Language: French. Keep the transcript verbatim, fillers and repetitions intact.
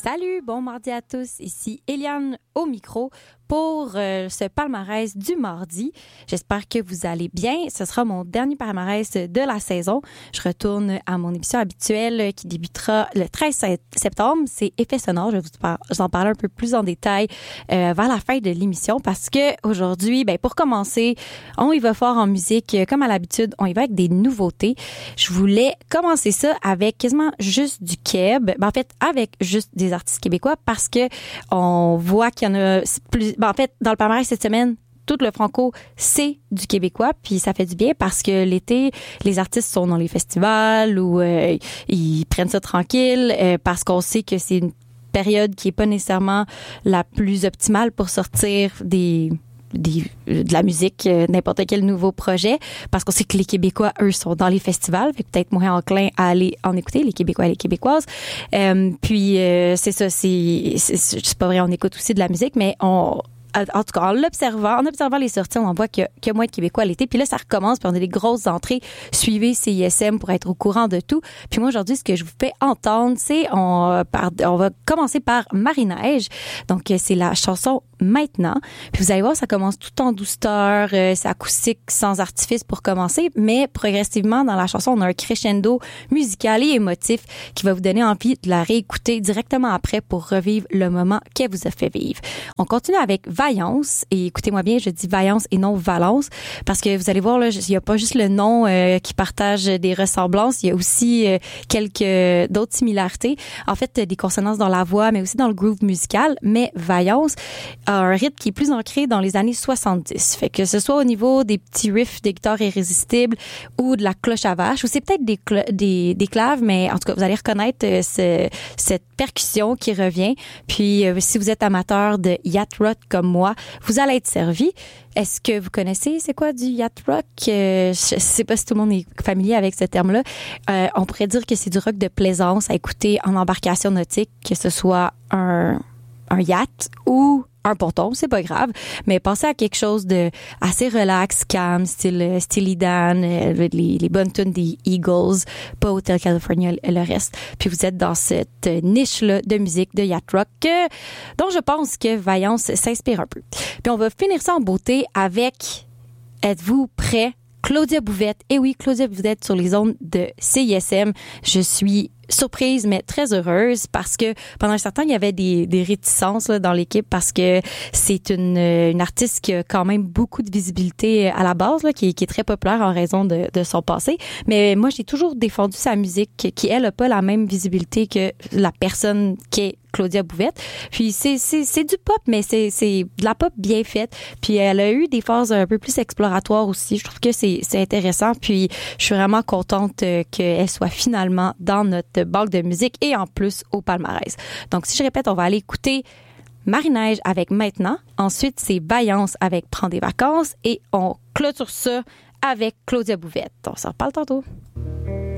Salut, bon mardi à tous. Ici Eliane au micro pour euh, ce palmarès du mardi. J'espère que vous allez bien. Ce sera mon dernier palmarès de la saison. Je retourne à mon émission habituelle qui débutera le treize septembre. C'est Effets sonores. Je vais vous, par- vous en parler un peu plus en détail euh, vers la fin de l'émission parce que aujourd'hui, ben, pour commencer, on y va fort en musique. Comme à l'habitude, on y va avec des nouveautés. Je voulais commencer ça avec quasiment juste du Keb. Ben, en fait, avec juste des artistes québécois parce que on voit qu'il y en a plus. Ben, en fait, dans le palmarès cette semaine, tout le franco, c'est du québécois, puis ça fait du bien parce que l'été, les artistes sont dans les festivals ou euh, ils prennent ça tranquille euh, parce qu'on sait que c'est une période qui est pas nécessairement la plus optimale pour sortir des Des, de la musique, euh, n'importe quel nouveau projet, parce qu'on sait que les Québécois, eux, sont dans les festivals, fait peut-être moins enclins à aller en écouter, les Québécois et les Québécoises. Euh, puis, euh, c'est ça, c'est, c'est, c'est pas vrai, on écoute aussi de la musique, mais on... En tout cas, en l'observant, en observant les sorties, on en voit qu'il y a, qu'il y a moins de Québécois à l'été. Puis là, ça recommence, puis on a des grosses entrées. Suivez C I S M pour être au courant de tout. Puis moi, aujourd'hui, ce que je vous fais entendre, c'est on, par, on va commencer par Marie-Neige. Donc, c'est la chanson Maintenant. Puis vous allez voir, ça commence tout en douceur, euh, c'est acoustique sans artifice pour commencer, mais progressivement, dans la chanson, on a un crescendo musical et émotif qui va vous donner envie de la réécouter directement après pour revivre le moment qu'elle vous a fait vivre. On continue avec Vaillance, et écoutez-moi bien, je dis Vaillance et non Valence, parce que vous allez voir, là, il n'y a pas juste le nom euh, qui partage des ressemblances, il y a aussi euh, quelques d'autres similarités. En fait, des consonances dans la voix, mais aussi dans le groove musical, mais Vaillance a un rythme qui est plus ancré dans les années soixante-dix. Fait que ce soit au niveau des petits riffs des guitares irrésistibles ou de la cloche à vache, ou c'est peut-être des, cl- des, des claves, mais en tout cas, vous allez reconnaître euh, ce, cette percussion qui revient. Puis, euh, si vous êêtes amateur de yacht rock comme moi, vous allez être servi. Est-ce que vous connaissez c'est quoi du yacht rock? Euh, je sais pas si tout le monde est familier avec ce terme-là. Euh, on pourrait dire que c'est du rock de plaisance à écouter en embarcation nautique, que ce soit un, un yacht ou un ponton, c'est pas grave, mais pensez à quelque chose de assez relax, calme, style Steely Dan, euh, les, les bonnes tunes des Eagles, pas Hotel California, le reste. Puis vous êtes dans cette niche-là de musique, de yacht rock, euh, dont je pense que Vaillance s'inspire un peu. Puis on va finir ça en beauté avec, êtes-vous prêts? Claudia Bouvette. Et oui, Claudia Bouvette sur les ondes de C I S M. Je suis surprise, mais très heureuse parce que pendant un certain temps, il y avait des, des réticences là, dans l'équipe parce que c'est une, une artiste qui a quand même beaucoup de visibilité à la base, là, qui, qui est très populaire en raison de, de son passé. Mais moi, j'ai toujours défendu sa musique qui, elle, n'a pas la même visibilité que la personne qui est Claudia Bouvette. Puis c'est c'est c'est du pop, mais c'est c'est de la pop bien faite. Puis elle a eu des phases un peu plus exploratoires aussi. Je trouve que c'est c'est intéressant. Puis je suis vraiment contente euh, qu'elle soit finalement dans notre banque de musique et en plus au palmarès. Donc si je répète, on va aller écouter Marie-Neige avec Maintenant. Ensuite, c'est Vaillance avec Prends des vacances et on clôture ça avec Claudia Bouvette. On s'en reparle tantôt.